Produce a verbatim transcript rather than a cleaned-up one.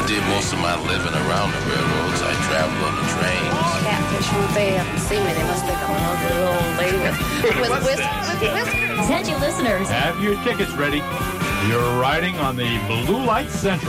did most of my living around the railroads. I traveled on the trains. Catfish, once they haven't seen me, they must think I'm an ugly little old lady with, with, with, with whiskers. Attention listeners. Have your tickets ready. You're riding on the Blue Light Central.